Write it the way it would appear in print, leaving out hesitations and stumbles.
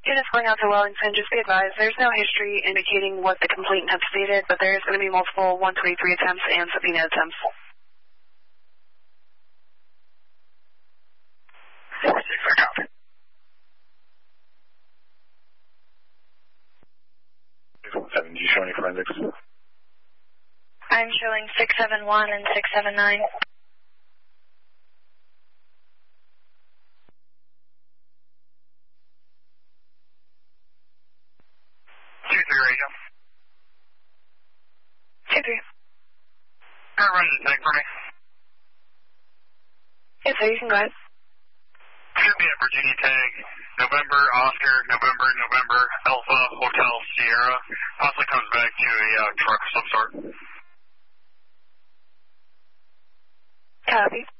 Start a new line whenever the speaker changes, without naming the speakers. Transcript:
Units going out to Wellington, just be advised, there's no history indicating what the complainant has stated, but there is going to be multiple 123 attempts and subpoena attempts.
Copy. 617, do you show any forensics?
I'm showing 671 and 679.
2-3 radio.
2-3.
Run the tag for me.
Yes, sir, you can go ahead.
Should be a Virginia tag. November, Oscar, November, Alpha, Hotel, Sierra. Possibly comes back to a truck of some sort.
Copy.